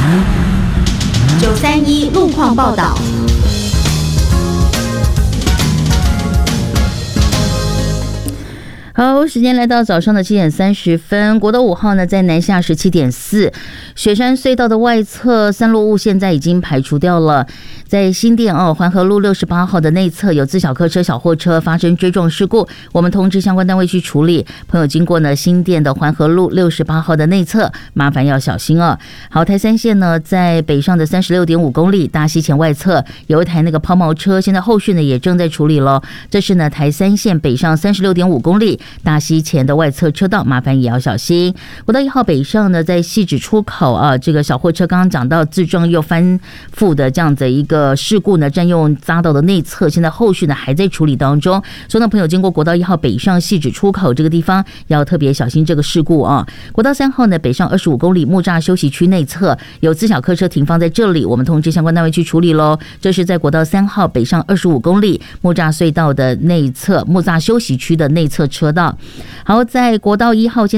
931路况报道。 好，时间来到早上的7点30分，国道5号呢在南下17.4，雪山隧道的外侧散落物现在已经排除掉了。在新店环河路68号的内侧有自小客车、小货车发生追撞事故，我们通知相关单位去处理。朋友经过呢新店的环河路68号的内侧，麻烦要小心哦。好，台三线呢在北上的36.5公里大溪前外侧有一台那个抛锚车，现在后续呢也正在处理咯。这是呢台三线北上36.5公里。大溪前的外侧车道，麻烦也要小心。国道1号北上呢，在汐止出口啊，这个小货车刚刚讲到自撞又翻覆的这样的一个事故呢，占用匝道的内侧，现在后续呢还在处理当中。所以呢，朋友经过国道1号北上汐止出口这个地方，要特别小心这个事故啊。国道3号呢北上25公里木栅休息区内侧有自小客车停放在这里，我们通知相关单位去处理咯。这是在国道3号北上25公里木栅隧道的内侧木栅休息区的内侧车道。好，在国道1号